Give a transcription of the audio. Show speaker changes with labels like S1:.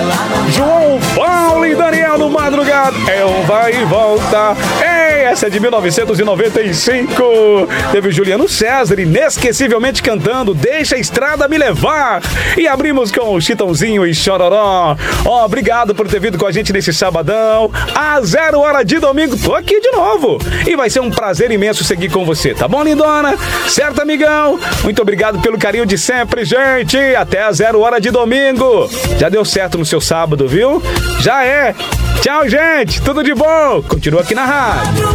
S1: João Paulo e Daniel no Madrugada. É um vai e volta. Ei, essa é de 1995. Teve o Juliano César inesquecivelmente cantando Deixa a Estrada Me Levar. E abrimos com o Chitãozinho e Chororó. Obrigado por ter vindo com a gente nesse sabadão. A 0 hora de domingo. Tô aqui de novo. E vai ser um prazer imenso seguir com você. Tá bom, lindona? Certo, amigão? Muito obrigado pelo carinho de sempre, gente. Até a 0 hora de domingo. Já deu certo no seu sábado, viu? Já é. Tchau, gente. Tudo de bom. Continua aqui na rádio.